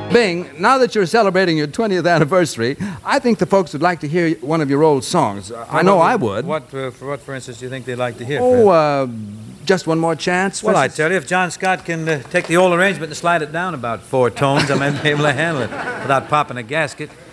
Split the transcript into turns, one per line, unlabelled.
Bing, now that you're celebrating your 20th anniversary, I think the folks would like to hear one of your old songs. I know I would.
For instance, do you think they'd like to hear?
Just one more chance?
Well, I tell you, if John Scott can take the old arrangement and slide it down about 4 tones, I may be able to handle it without popping a gasket.